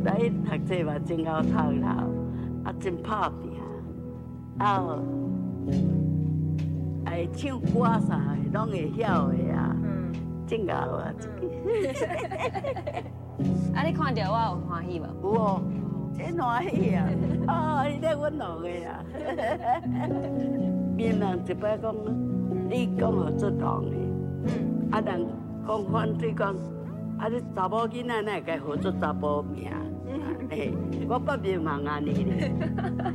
来读册嘛，真好读啦，啊，真拍拼，啊，会唱歌啥的，拢会晓的啊，真好啊！ 啊，你看到我有欢喜无？ 有哦，真欢喜啊！哦，你咧阮弄的啊！别人一摆讲，你讲好做当的，啊人讲反对讲，啊你查某囡仔哪会该好做查甫命？我不别忙安尼咧。